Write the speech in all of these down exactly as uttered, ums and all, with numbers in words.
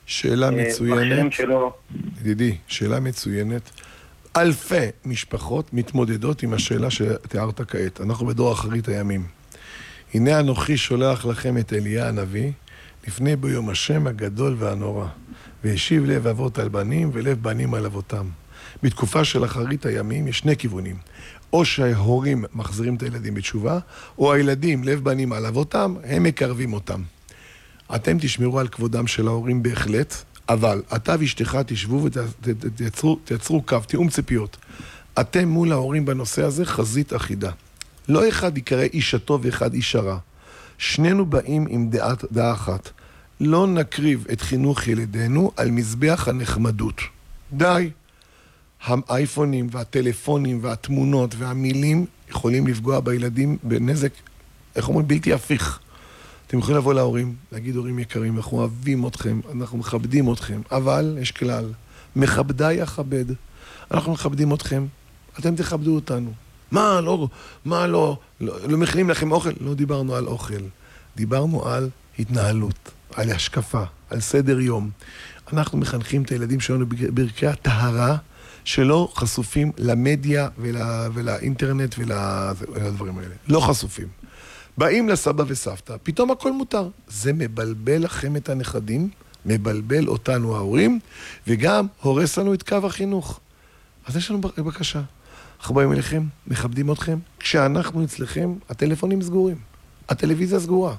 שאלה מצוינת. שלו... ידידי, שאלה מצוינת. אלפי משפחות מתמודדות עם השאלה שתיארת כעת. אנחנו בדור אחרית הימים. הנה אנוכי שולח לכם את אליה הנביא, לפני ביום השם הגדול והנורא, והשיב לב אבות על בנים ולב בנים על אבותם. בתקופה של אחרית הימים יש שני כיוונים. או שההורים מחזירים את הילדים בתשובה, או הילדים, לב בנים על אבותם, הם מקרבים אותם. אתם תשמרו על כבודם של ההורים בהחלט, אבל אתה ואשתך תשבו ותייצרו קו, תיאום ציפיות. אתם מול ההורים בנושא הזה חזית אחידה. לא אחד יקרא איש הטוב ואחד איש הרע. שנינו באים עם דעת, דעה אחת. לא נקריב את חינוך ילדינו על מזבח הנחמדות. די. האייפונים והטלפונים והתמונות והמילים יכולים לפגוע בילדים בנזק, איך אומרים, בלתי הפיך. אתם יכולים לבוא להורים, להגיד הורים יקרים, אנחנו אוהבים אתכם, אנחנו מכבדים אתכם, אבל יש כלל, מכבדי אכבד. אנחנו מכבדים אתכם, אתם תכבדו אותנו. מה, לא, מה, לא, לא, לא מכינים לכם אוכל? לא דיברנו על אוכל, דיברנו על התנהלות, על השקפה, על סדר יום. אנחנו מחנכים את הילדים שלנו בערכי הטהרה, שלא חשופים למדיה ול, ולאינטרנט ולדברים האלה. לא חשופים. באים לסבא וסבתא, פתאום הכל מותר. זה מבלבל לכם את הנכדים, מבלבל אותנו ההורים, וגם הורס לנו את קו החינוך. אז יש לנו בקשה. אנחנו באים אליכם, מכבדים אתכם. כשאנחנו אצלכם, הטלפונים סגורים. הטלוויזיה סגורה.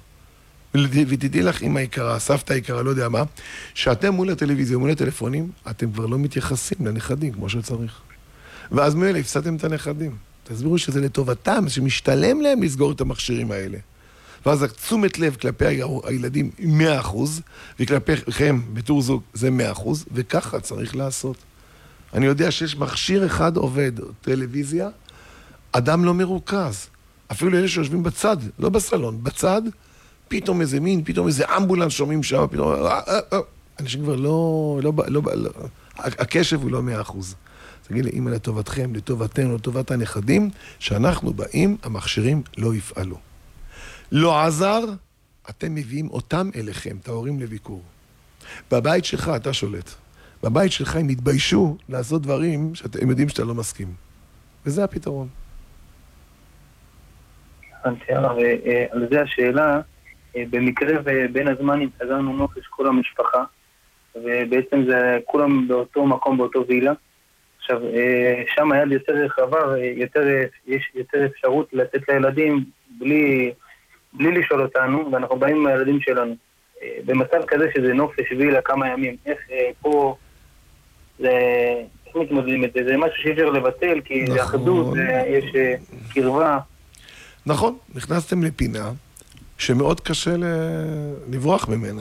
ותדעי לך, אמא יקרה, סבתא יקרה, לא יודע מה, שאתם מול הטלוויזיה, מול הטלפונים, אתם כבר לא מתייחסים לנכדים כמו שצריך. ואז מאלה, הפסדתם את הנכדים. תסבירו שזה לטובתם, שמשתלם להם לסגור את המכשירים האלה. ואז תשומת לב כלפי הילדים מאה אחוז, וכלפיכם בתור זוג זה מאה אחוז, וככה צריך לעשות. אני יודע שיש מכשיר אחד עובד, טלוויזיה, אדם לא מרוכז. אפילו אלה שיושבים בצד, לא בסלון, בצד, פתאום איזה מין, פתאום איזה אמבולנס שומעים שם, פתאום... אנשים כבר לא... לא, לא, לא הקשב הוא לא מאה אחוז. תגיד לי, אמא, לטובתכם, לטובתנו, לטובת הנכדים, שאנחנו באים, המכשירים לא יפעלו. לא עזר, אתם מביאים אותם אליכם, את ההורים לביקור. בבית שלך אתה שולט. בבית שלך הם יתביישו לעשות דברים שאתם יודעים שאתה לא מסכים. וזה הפתרון. על זה השאלה, במקרה ובין הזמן התאזרנו נופש כל המשפחה, ובעצם זה כולם באותו מקום, באותו וילה. עכשיו, שם היד יותר רחבה, יותר, יש יותר אפשרות לתת לילדים בלי, בלי לשאול אותנו, ואנחנו באים עם הילדים שלנו. במצב כזה שזה נופש וילה כמה ימים, איך פה, זה, איך מתמודדים את זה? זה משהו שאי אפשר לבטל, כי נכון. זה אחדות, זה, יש קרבה. נכון, נכנסתם לפינה שמאוד קשה לברוח ממנה.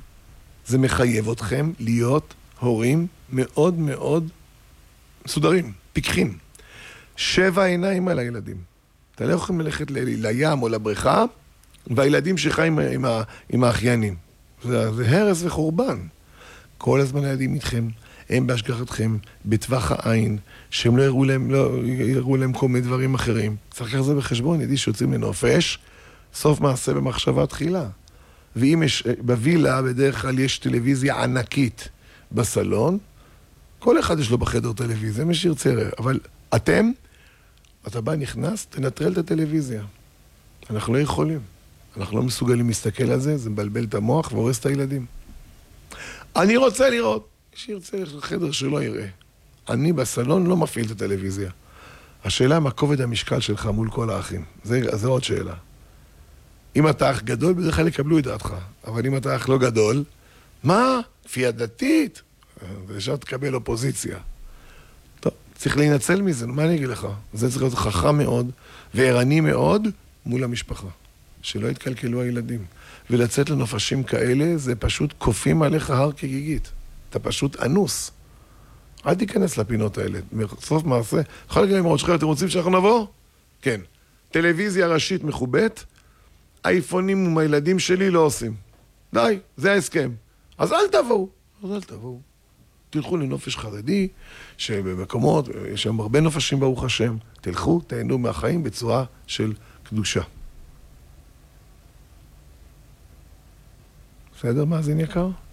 זה מחייב אתכם להיות הורים מאוד מאוד מסודרים, פיקחים. שבע עיניים על הילדים. אתה לא יכולים ללכת ל- לים או לבריכה, והילדים שחיים עם, עם, עם האחיינים. זה, זה הרס וחורבן. כל הזמן הילדים איתכם, הם בהשגחתכם, בטווח העין, שהם לא יראו להם, לא יראו להם כל מיני דברים אחרים. צריך לקחת זה בחשבון, ידידי שיוצאים לנופש, סוף מעשה במחשבה תחילה. ואם יש, בווילה בדרך כלל יש טלוויזיה ענקית בסלון, כל אחד יש לו בחדר טלוויזיה, מי שירצה, אבל אתם, אתה בא נכנס, תנטרל את הטלוויזיה. אנחנו לא יכולים. אנחנו לא מסוגלים להסתכל על זה, זה מבלבל את המוח והורס את הילדים. אני רוצה לראות. מי שירצה לחדר שלא יראה. אני בסלון לא מפעיל את הטלוויזיה. השאלה מה כובד המשקל שלך מול כל האחים. זה, זה עוד שאלה. אם אתה אח גדול, בדרך כלל יקבלו את דעתך. אבל אם אתה אח לא גדול, מה? כפייה דתית? ואפשר תקבל אופוזיציה. טוב, צריך להינצל מזה, מה אני אגיד לך? זה צריך להיות חכם מאוד וערני מאוד מול המשפחה. שלא יתקלקלו הילדים. ולצאת לנופשים כאלה, זה פשוט קופים עליך הר כגיגית. אתה פשוט אנוס. אל תיכנס לפינות האלה. סוף מעשה. יכול להגיד להם, שחר, אתם רוצים שאנחנו נבוא? כן. טלוויזיה ראשית מכובדת, אייפונים עם הילדים שלי לא עושים. די, זה ההסכם. אז אל תבואו. אז אל תבואו. תלכו לנופש חרדי, שבמקומות, יש שם הרבה נופשים ברוך השם. תלכו, תהנו מהחיים בצורה של קדושה. בסדר, מאזין יקר?